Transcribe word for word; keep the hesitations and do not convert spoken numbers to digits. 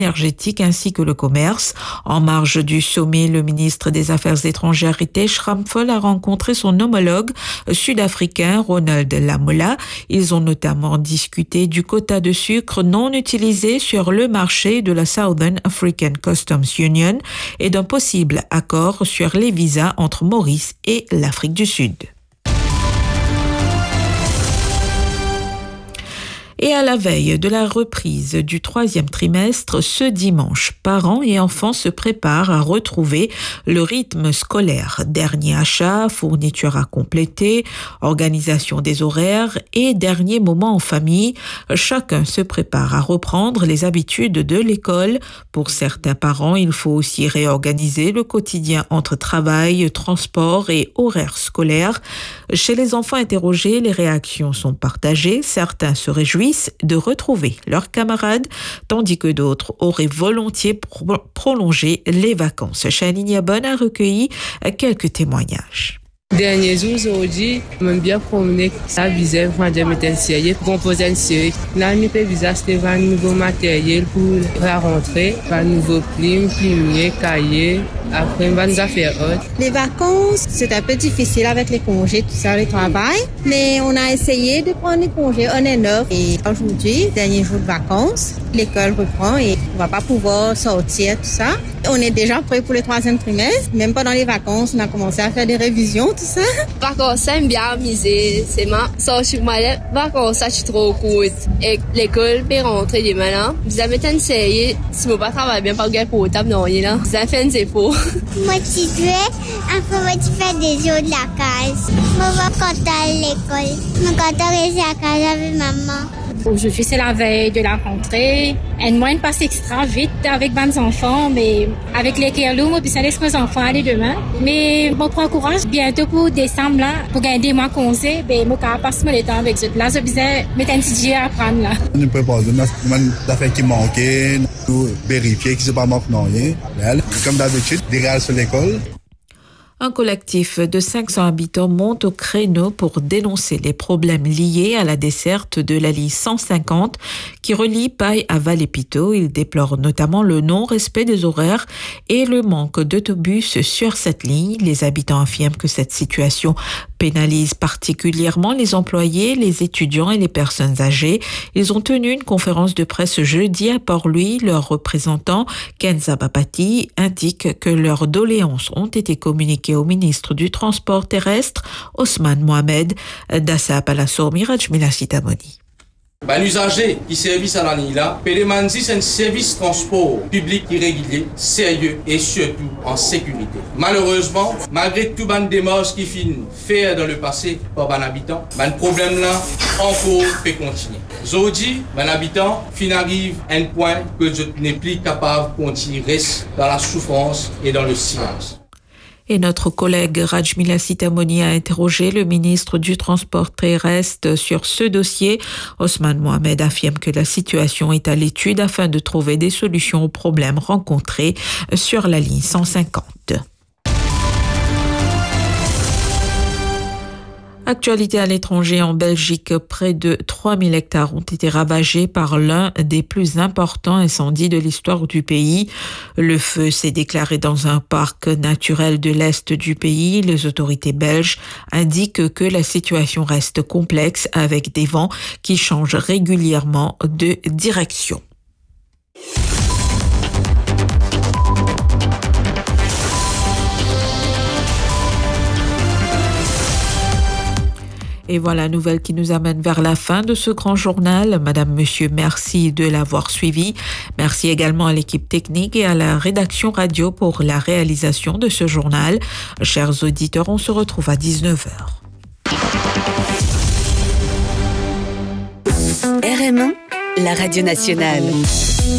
énergétique ainsi que le commerce. En marge du sommet, le ministre des Affaires étrangères Ritesh Ramphal a rencontré son homologue sud-africain Ronald Lamola. Ils ont notamment discuté du quota de sucre non utilisé sur le marché de la Southern African Customs Union et d'un possible accord sur les visas entre Maurice et l'Afrique du Sud. Et à la veille de la reprise du troisième trimestre, ce dimanche, parents et enfants se préparent à retrouver le rythme scolaire. Dernier achat, fourniture à compléter, organisation des horaires et dernier moment en famille. Chacun se prépare à reprendre les habitudes de l'école. Pour certains parents, il faut aussi réorganiser le quotidien entre travail, transport et horaires scolaires. Chez les enfants interrogés, les réactions sont partagées. Certains se réjouissent de retrouver leurs camarades, tandis que d'autres auraient volontiers pro- prolongé les vacances. Chanine Yabon a recueilli quelques témoignages. Dernier jour aujourd'hui, j'aime bien promener ça visait vendre matériel pour composer une série. Là, je peux acheter un nouveau matériel pour la rentrée, un nouveau plume, plumier, cahier. Après, on va nous faire autre. Les vacances, c'est un peu difficile avec les congés, tout ça, le travail. Mais on a essayé de prendre les congés, on est neuf. Et aujourd'hui, dernier jour de vacances, l'école reprend et on va pas pouvoir sortir, tout ça. On est déjà prêt pour le troisième trimestre. Même pendant les vacances, on a commencé à faire des révisions, tout ça. Vacances, c'est bien amusé. C'est ma sortie de malais. Vacances, ça, c'est trop cool. Et l'école peut rentrer demain, là. Vous avez une série. Si vous pas travailler bien, pas de pour table, non, là. Vous avez fait une zéro. Motivé, après, moi, tu fais des jours de la case. Moi, je vais quand à l'école. Moi, quand on reste à la case avec maman. Aujourd'hui, c'est la veille de la rentrée. Et moi, je passe extra vite avec vingt enfants, mais avec les Kerloum, puis ça laisse mes enfants aller demain. Mais je prends courage bientôt pour décembre, là, pour gagner moi congé, ben, je vais passer le temps avec eux. Là, je vais mettre un petit Dieu à prendre, là. Nous préparons des affaires qui manquaient, nous vérifier qu'ils ne sont pas manqués, non, comme d'habitude, des réels sur l'école. Un collectif de cinq cents habitants monte au créneau pour dénoncer les problèmes liés à la desserte de la ligne cent cinquante qui relie Paille à Vallée-Piteau. Ils déplorent notamment le non-respect des horaires et le manque d'autobus sur cette ligne. Les habitants affirment que cette situation pénalise particulièrement les employés, les étudiants et les personnes âgées. Ils ont tenu une conférence de presse jeudi à Port-Louis. Leur représentant, Kenza Bapati, indique que leurs doléances ont été communiquées au ministre du Transport terrestre, Ousmane Mohamed. Dassa Palasso, Miraj Milacitamoni. Ben, l'usager qui service à la ligne là, Pélémanzi, c'est un service transport public irrégulier, sérieux et surtout en sécurité. Malheureusement, malgré tout ban démarche qui finit faire dans le passé par ban habitant, ben le problème là encore peut continuer. Aujourd'hui, ben habitant fin arrive à un point que je n'ai plus capable de continuer dans la souffrance et dans le silence. Et notre collègue Rajmila Sitamoni a interrogé le ministre du Transport terrestre sur ce dossier. Ousmane Mohamed affirme que la situation est à l'étude afin de trouver des solutions aux problèmes rencontrés sur la ligne cent cinquante. Actualité à l'étranger, en Belgique, près de trois mille hectares ont été ravagés par l'un des plus importants incendies de l'histoire du pays. Le feu s'est déclaré dans un parc naturel de l'Est du pays. Les autorités belges indiquent que la situation reste complexe avec des vents qui changent régulièrement de direction. Et voilà, nouvelle qui nous amène vers la fin de ce grand journal. Madame, Monsieur, merci de l'avoir suivi. Merci également à l'équipe technique et à la rédaction radio pour la réalisation de ce journal. Chers auditeurs, on se retrouve à dix-neuf heures. R M un, la radio nationale.